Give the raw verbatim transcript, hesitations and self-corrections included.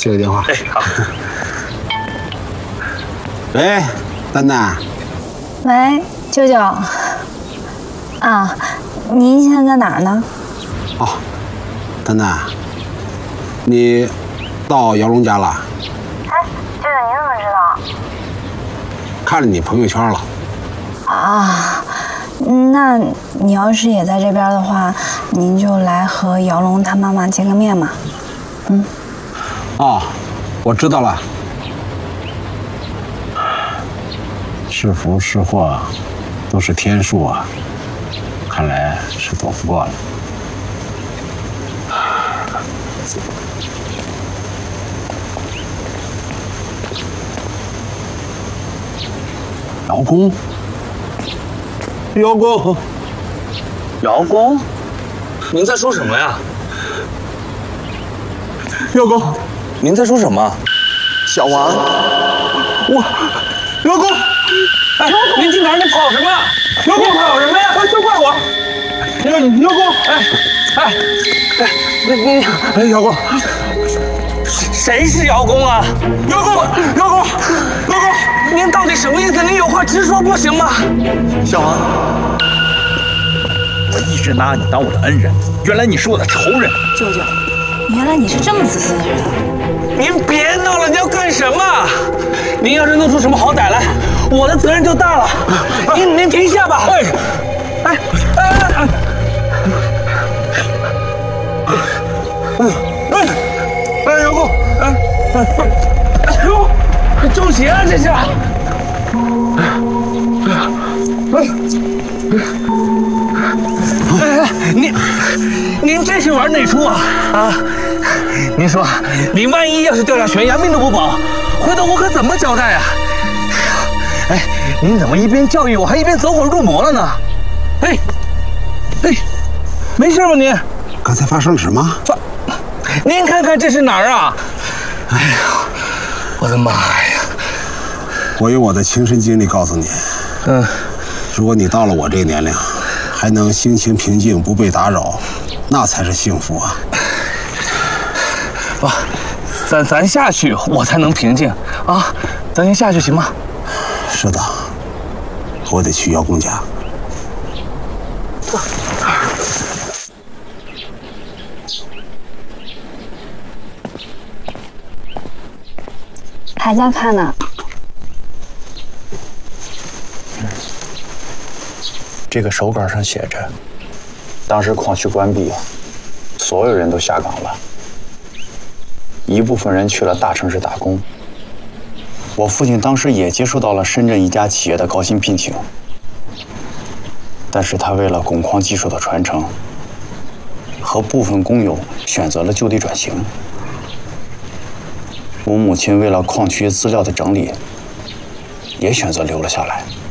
接个电话。 哎，好。 喂，丹丹。 喂，舅舅。啊，您现在在哪儿呢？ 哦，丹丹，你到姚龙家了？ 哎，舅舅，您怎么知道？ 看了你朋友圈了。 啊，那你要是也在这边的话，您就来和姚龙他妈妈见个面嘛。嗯。 哦，我知道了。是福是祸，都是天数啊，看来是躲不过了。姚公，姚公， 姚公，您在说什么呀？ 姚公， 您在说什么？ 小王， 我，姚公， 哎，您去哪儿？你跑什么？姚公跑什么呀？ 都怪我！姚姚公， 哎哎哎，你你哎，姚公， 谁是姚公啊？ 姚公，姚公，姚公， 您到底什么意思？您有话直说不行吗？ 小王， 我一直拿你当我的恩人，原来你是我的仇人。 舅舅，原来你是这么自私的人。 您别闹了，你要干什么？您要是弄出什么好歹来，我的责任就大了。您您停下吧。哎哎哎哎哎，姚公，哎哎呦，中邪了这是。哎哎，您您这是玩哪出啊？啊！您说，您万一要是掉下悬崖，命都不保，回头我可怎么交代啊？哎，您怎么一边教育我，还一边走火入魔了呢？哎，哎，没事吧您？ 刚才发生了什么？ 发，您看看这是哪儿啊？哎呀，我的妈呀！ 我用我的亲身经历告诉你， 嗯， 如果你到了我这个年龄，还能心情平静，不被打扰，那才是幸福啊！ 不，咱咱下去，我才能平静啊！咱先下去行吗？ 是的，我得去姚公家。 还在看呢。 这个手稿上写着，当时矿区关闭，所有人都下岗了，一部分人去了大城市打工。我父亲当时也接触到了深圳一家企业的高薪聘请，但是他为了汞矿技术的传承，和部分工友选择了就地转型。我母亲为了矿区资料的整理，也选择留了下来。